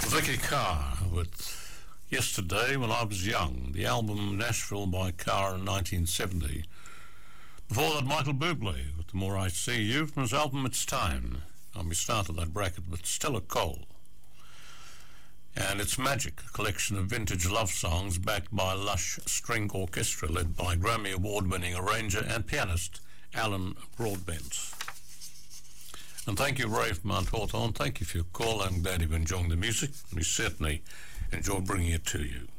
Vicky Carr with Yesterday When I Was Young, the album Nashville by Carr in 1970. Before that, Michael Bublé with The More I See You from his album It's Time. And we started that bracket with Stella Cole. And It's Magic, a collection of vintage love songs backed by a lush string orchestra led by Grammy Award-winning arranger and pianist Alan Broadbent. And thank you, Ray from Mount Hawthorne. Thank you for your call. I'm glad you've enjoyed the music. We certainly enjoyed bringing it to you.